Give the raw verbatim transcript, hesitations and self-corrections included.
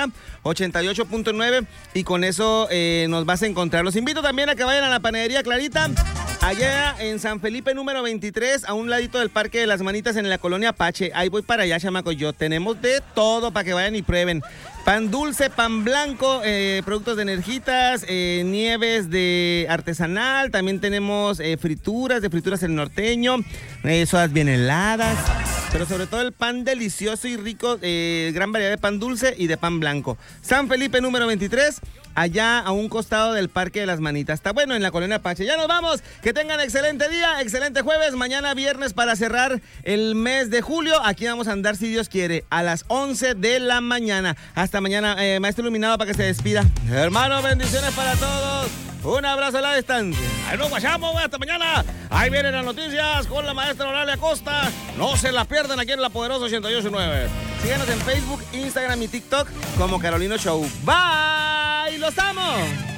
Clarita, ochenta y ocho punto nueve, y con eso eh, nos vas a encontrar. Los invito también a que vayan a la panadería Clarita, allá en San Felipe número veintitrés, a un ladito del Parque de las Manitas en la colonia Apache. Ahí voy para allá, chamacos. Yo tenemos de todo para que vayan y prueben. Pan dulce, pan blanco, eh, productos de Energitas, eh, nieves de artesanal. También tenemos eh, frituras, de frituras el norteño, eh, sodas bien heladas. Pero sobre todo el pan delicioso y rico, eh, gran variedad de pan dulce y de pan blanco. San Felipe número veintitrés, allá a un costado del Parque de las Manitas. Está bueno, en la colonia Apache. Ya nos vamos. Que tengan excelente día, excelente jueves. Mañana viernes para cerrar el mes de julio. Aquí vamos a andar, si Dios quiere, a las once de la mañana. Hasta mañana, eh, maestro iluminado, para que se despida. Hermanos, bendiciones para todos. Un abrazo a la distancia. Ahí nos guachamos, güey, hasta mañana. Ahí vienen las noticias con la maestra Oralia Costa. No se la pierdan aquí en La Poderosa ochenta y ocho punto nueve. Síganos en Facebook, Instagram y TikTok como Carolino Show. Bye, los amo.